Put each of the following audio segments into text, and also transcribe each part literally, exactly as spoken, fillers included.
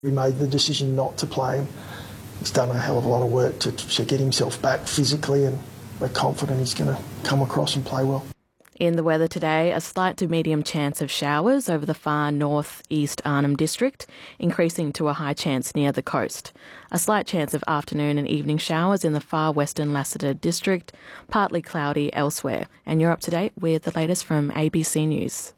We made the decision not to play him. He's done a hell of a lot of work to, to get himself back physically, and we're confident he's going to come across and play well. In the weather today, a slight to medium chance of showers over the far north-east Arnhem District, increasing to a high chance near the coast. A slight chance of afternoon and evening showers in the far western Lassiter District, partly cloudy elsewhere. And you're up to date with the latest from A B C News.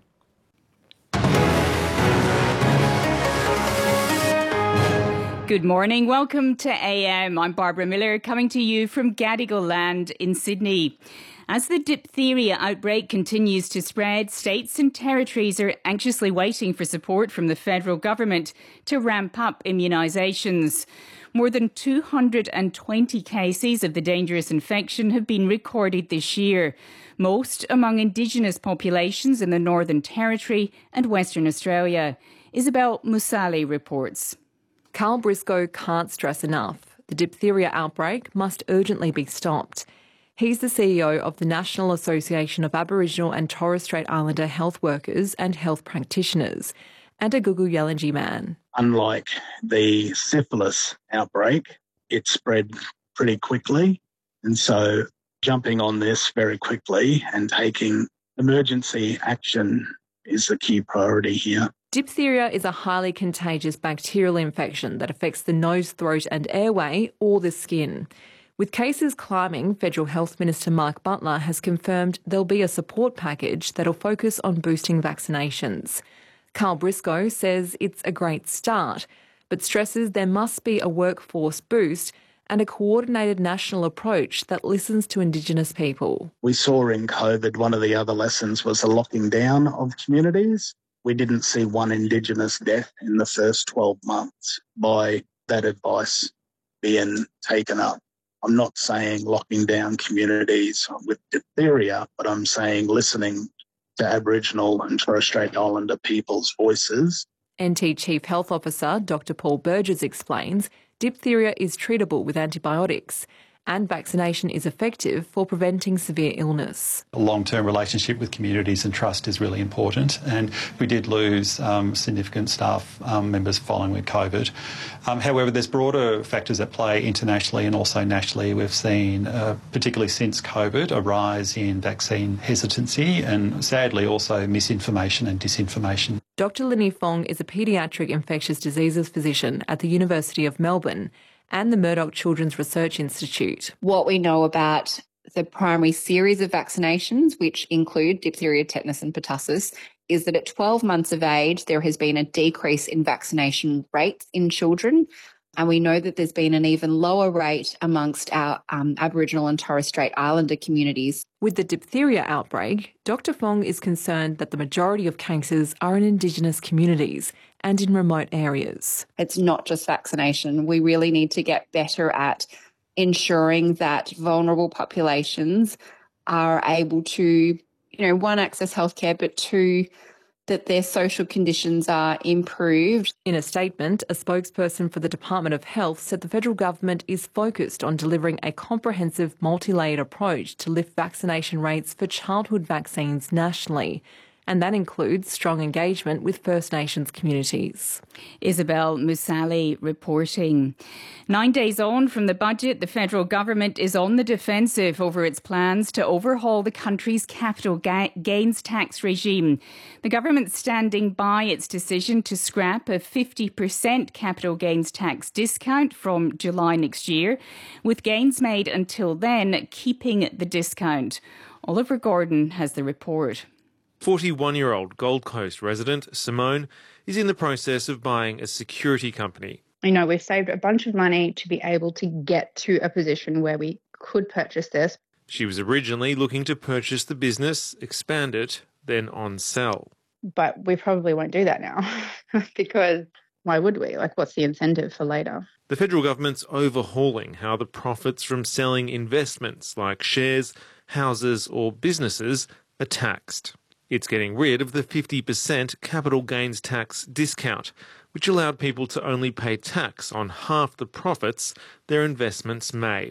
Good morning. Welcome to A M. I'm Barbara Miller, coming to you from Gadigal Land in Sydney. As the diphtheria outbreak continues to spread, states and territories are anxiously waiting for support from the federal government to ramp up immunisations. More than two hundred twenty cases of the dangerous infection have been recorded this year, most among Indigenous populations in the Northern Territory and Western Australia. Isabel Musali reports. Carl Briscoe can't stress enough. The diphtheria outbreak must urgently be stopped. He's the C E O of the National Association of Aboriginal and Torres Strait Islander Health Workers and Health Practitioners, and a Gugu Yalanji man. Unlike the syphilis outbreak, it spread pretty quickly. And so jumping on this very quickly and taking emergency action is the key priority here. Diphtheria is a highly contagious bacterial infection that affects the nose, throat and airway or the skin. With cases climbing, Federal Health Minister Mark Butler has confirmed there'll be a support package that'll focus on boosting vaccinations. Carl Briscoe says it's a great start, but stresses there must be a workforce boost and a coordinated national approach that listens to Indigenous people. We saw in COVID one of the other lessons was the locking down of communities. We didn't see one Indigenous death in the first twelve months by that advice being taken up. I'm not saying locking down communities with diphtheria, but I'm saying listening to Aboriginal and Torres Strait Islander people's voices. N T Chief Health Officer Doctor Paul Burgess explains diphtheria is treatable with antibiotics and vaccination is effective for preventing severe illness. A long-term relationship with communities and trust is really important, and we did lose um, significant staff um, members following with COVID. Um, however, there's broader factors at play internationally and also nationally. We've seen, uh, particularly since COVID, a rise in vaccine hesitancy and sadly also misinformation and disinformation. Doctor Linny Fong is a paediatric infectious diseases physician at the University of Melbourne and the Murdoch Children's Research Institute. What we know about the primary series of vaccinations, which include diphtheria, tetanus and pertussis, is that at twelve months of age, there has been a decrease in vaccination rates in children. And we know that there's been an even lower rate amongst our um, Aboriginal and Torres Strait Islander communities. With the diphtheria outbreak, Doctor Fong is concerned that the majority of cases are in Indigenous communities and in remote areas. It's not just vaccination. We really need to get better at ensuring that vulnerable populations are able to, you know, one, access healthcare, but two, that their social conditions are improved. In a statement, a spokesperson for the Department of Health said the federal government is focused on delivering a comprehensive multi-layered approach to lift vaccination rates for childhood vaccines nationally. And that includes strong engagement with First Nations communities. Isabel Musali reporting. Nine days on from the budget, the federal government is on the defensive over its plans to overhaul the country's capital ga- gains tax regime. The government's standing by its decision to scrap a fifty percent capital gains tax discount from July next year, with gains made until then keeping the discount. Oliver Gordon has the report. forty-one-year-old Gold Coast resident Simone is in the process of buying a security company. You know, we've saved a bunch of money to be able to get to a position where we could purchase this. She was originally looking to purchase the business, expand it, then on sell. But we probably won't do that now because why would we? Like, what's the incentive for later? The federal government's overhauling how the profits from selling investments like shares, houses or businesses are taxed. It's getting rid of the fifty percent capital gains tax discount, which allowed people to only pay tax on half the profits their investments made.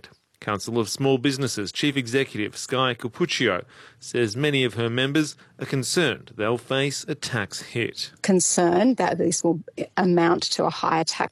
Council of Small Businesses Chief Executive Sky Capuccio says many of her members are concerned they'll face a tax hit. Concerned that this will amount to a higher tax